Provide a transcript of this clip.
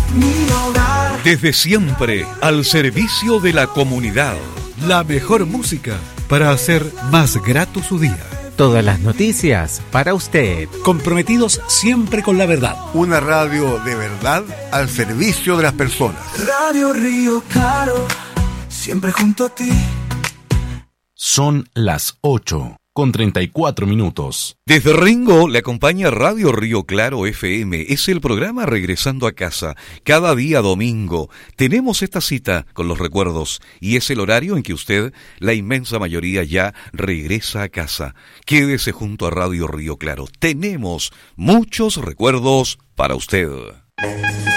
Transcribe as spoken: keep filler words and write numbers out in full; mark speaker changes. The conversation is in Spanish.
Speaker 1: mi hogar.
Speaker 2: Desde siempre, al servicio de la comunidad.
Speaker 3: La mejor música para hacer más grato su día.
Speaker 4: Todas las noticias para usted.
Speaker 3: Comprometidos siempre con la verdad.
Speaker 5: Una radio de verdad al servicio de las personas.
Speaker 1: Radio Río Claro, siempre junto a ti.
Speaker 6: Son las ocho con treinta y cuatro minutos.
Speaker 2: Desde Ringo le acompaña Radio Río Claro F M. Es el programa Regresando a Casa. Cada día domingo tenemos esta cita con los recuerdos y es el horario en que usted, la inmensa mayoría, ya regresa a casa. Quédese junto a Radio Río Claro. Tenemos muchos recuerdos para usted.